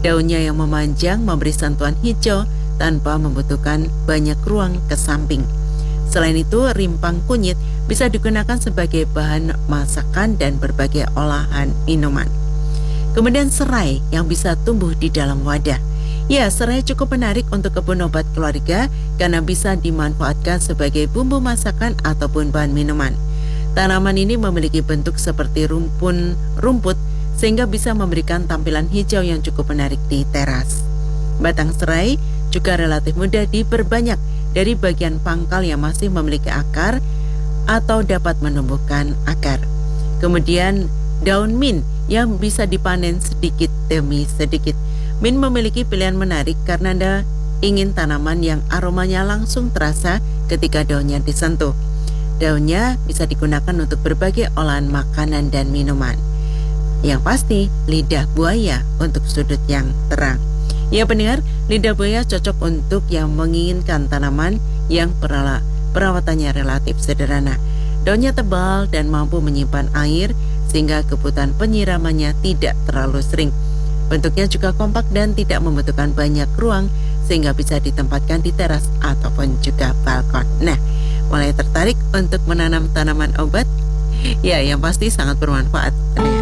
Daunnya yang memanjang memberi sentuhan hijau tanpa membutuhkan banyak ruang ke samping. Selain itu, rimpang kunyit bisa digunakan sebagai bahan masakan dan berbagai olahan minuman. Kemudian serai yang bisa tumbuh di dalam wadah. Ya, serai cukup menarik untuk kebun obat keluarga karena bisa dimanfaatkan sebagai bumbu masakan ataupun bahan minuman. Tanaman ini memiliki bentuk seperti rumput sehingga bisa memberikan tampilan hijau yang cukup menarik di teras. Batang serai juga relatif mudah diperbanyak dari bagian pangkal yang masih memiliki akar atau dapat menumbuhkan akar. Kemudian daun mint yang bisa dipanen sedikit demi sedikit. Mint memiliki pilihan menarik karena Anda ingin tanaman yang aromanya langsung terasa ketika daunnya disentuh. Daunnya bisa digunakan untuk berbagai olahan makanan dan minuman. Yang pasti, lidah buaya untuk sudut yang terang. Ya pendengar, lidah buaya cocok untuk yang menginginkan tanaman yang perawatannya relatif sederhana. Daunnya tebal dan mampu menyimpan air sehingga kebutuhan penyiramannya tidak terlalu sering. Bentuknya juga kompak dan tidak membutuhkan banyak ruang sehingga bisa ditempatkan di teras ataupun juga balkon. Nah, mulai tertarik untuk menanam tanaman obat? Ya, yang pasti sangat bermanfaat.